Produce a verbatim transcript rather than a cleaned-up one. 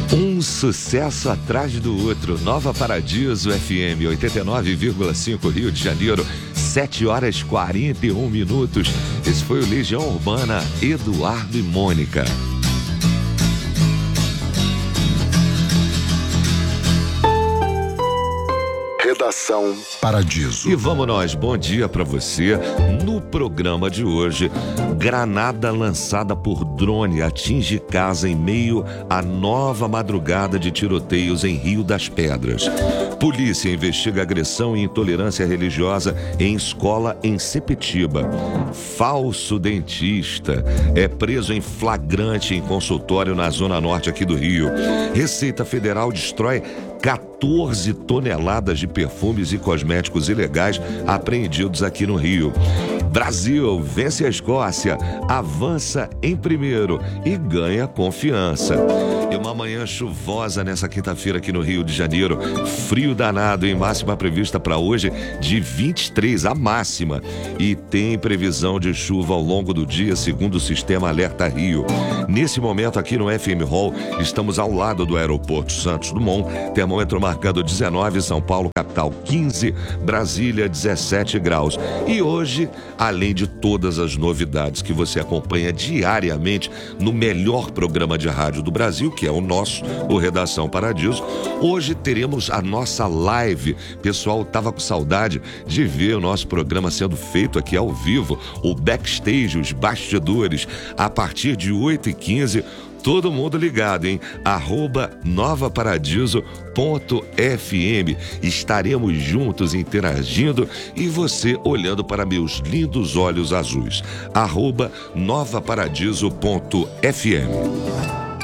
Um sucesso atrás do outro. Nova Paradiso F M oitenta e nove vírgula cinco Rio de Janeiro, sete horas e quarenta e um minutos. Esse foi o Legião Urbana, Eduardo e Mônica. Redação Paradiso. E vamos nós, bom dia pra você. No programa de hoje, granada lançada por drone atinge casa em meio à nova madrugada de tiroteios em Rio das Pedras. Polícia investiga agressão e intolerância religiosa em escola em Sepetiba. Falso dentista é preso em flagrante em consultório na zona norte aqui do Rio. Receita Federal destrói quatorze toneladas de perfumes e cosméticos ilegais apreendidos aqui no Rio. Brasil vence a Escócia, avança em primeiro e ganha confiança. E uma manhã chuvosa nessa quinta-feira aqui no Rio de Janeiro. Frio danado, em máxima prevista para hoje de vinte e três, a máxima. E tem previsão de chuva ao longo do dia, segundo o sistema Alerta Rio. Nesse momento aqui no F M Hall, estamos ao lado do aeroporto Santos Dumont. Termômetro marcando dezenove, São Paulo, capital quinze, Brasília dezessete graus. E hoje, além de todas as novidades que você acompanha diariamente no melhor programa de rádio do Brasil, que é o nosso, o Redação Paradiso, hoje teremos a nossa live. Pessoal, tava com saudade de ver o nosso programa sendo feito aqui ao vivo, o backstage, os bastidores, a partir de oito e quinze. Todo mundo ligado, hein? Arroba nova paradiso ponto f m. Estaremos juntos interagindo e você olhando para meus lindos olhos azuis. Arroba nova paradiso ponto f m.